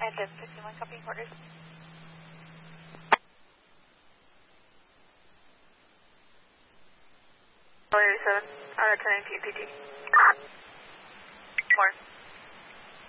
And then 51 copy orders. Larry 7, returning to UPD. More.